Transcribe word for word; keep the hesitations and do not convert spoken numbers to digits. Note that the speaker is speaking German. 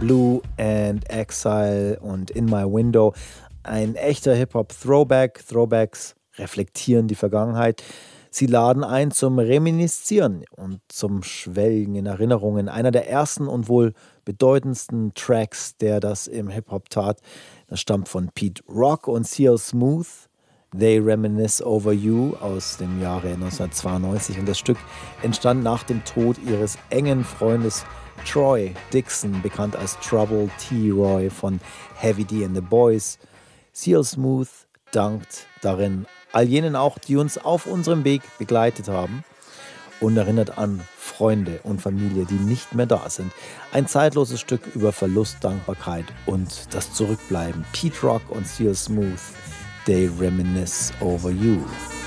Blue and Exile und In My Window. Ein echter Hip-Hop-Throwback. Throwbacks reflektieren die Vergangenheit. Sie laden ein zum Reminiszieren und zum Schwelgen in Erinnerungen. Einer der ersten und wohl bedeutendsten Tracks, der das im Hip-Hop tat, das stammt von Pete Rock und C L Smooth. They Reminisce Over You aus dem Jahre neunzehnhundertzweiundneunzig. Und das Stück entstand nach dem Tod ihres engen Freundes Troy Dixon, bekannt als Trouble T. Roy von Heavy D and the Boys. C L Smooth dankt darin all jenen auch, die uns auf unserem Weg begleitet haben und erinnert an Freunde und Familie, die nicht mehr da sind. Ein zeitloses Stück über Verlust, Dankbarkeit und das Zurückbleiben. Pete Rock und C L Smooth, They Reminisce Over You.